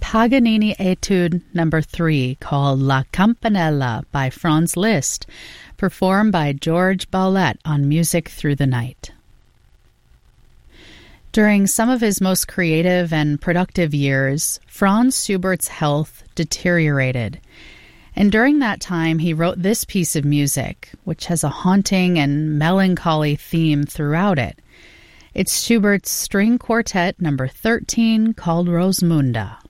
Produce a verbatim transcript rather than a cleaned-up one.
Paganini Etude number three called La Campanella by Franz Liszt, performed by George Baulette on Music Through the Night. During some of his most creative and productive years, Franz Schubert's health deteriorated, and during that time he wrote this piece of music, which has a haunting and melancholy theme throughout it. It's Schubert's String Quartet number thirteen called Rosmunda.